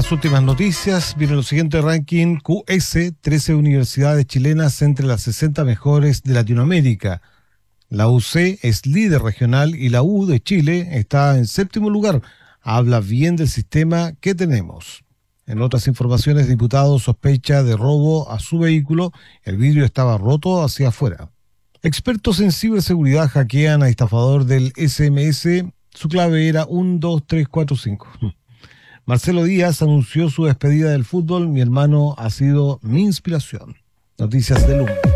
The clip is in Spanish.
las últimas noticias, viene el siguiente ranking QS, 13 universidades chilenas entre las 60 mejores de Latinoamérica. La UC es líder regional y la U de Chile está en séptimo lugar. Habla bien del sistema que tenemos. En otras informaciones, diputado sospecha de robo a su vehículo. El vidrio estaba roto hacia afuera. Expertos en ciberseguridad hackean a estafador del SMS. Su clave era 12345. Marcelo Díaz anunció su despedida del fútbol. Mi hermano ha sido mi inspiración. Noticias del mundo.